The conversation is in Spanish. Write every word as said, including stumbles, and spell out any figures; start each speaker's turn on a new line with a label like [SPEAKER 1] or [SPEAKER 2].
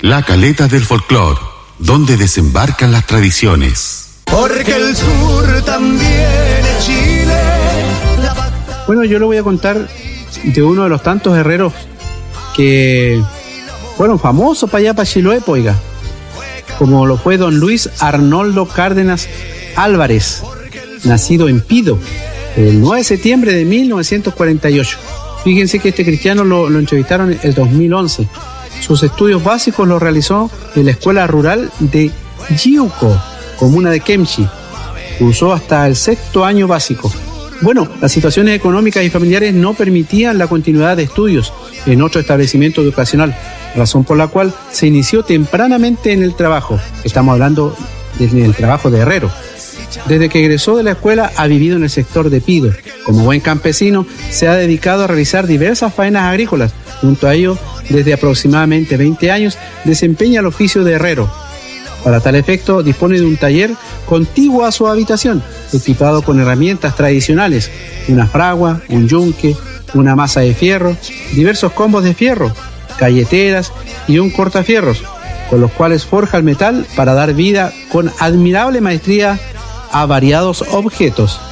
[SPEAKER 1] La Caleta del Folclor, donde desembarcan las tradiciones.
[SPEAKER 2] Porque el sur también es Chile.
[SPEAKER 3] Bueno, yo le voy a contar de uno de los tantos herreros que fueron famosos para allá, para Chiloé, oiga, como lo fue don Luis Arnoldo Cárdenas Álvarez, nacido en Pido, el nueve de septiembre de mil novecientos cuarenta y ocho. Fíjense que este cristiano lo, lo entrevistaron en el dos mil once. Sus estudios básicos los realizó en la Escuela Rural de Yiuco, comuna de Kemchi. Cursó hasta el sexto año básico. Bueno, las situaciones económicas y familiares no permitían la continuidad de estudios en otro establecimiento educacional, razón por la cual se inició tempranamente en el trabajo. Estamos hablando del trabajo de herrero. Desde que egresó de la escuela ha vivido en el sector de Pido. Como buen campesino, se ha dedicado a realizar diversas faenas agrícolas. Junto a ello, desde aproximadamente veinte años, desempeña el oficio de herrero. Para tal efecto, dispone de un taller contiguo a su habitación, equipado con herramientas tradicionales, una fragua, un yunque, una masa de fierro, diversos combos de fierro, galleteras y un cortafierros, con los cuales forja el metal para dar vida con admirable maestría a variados objetos.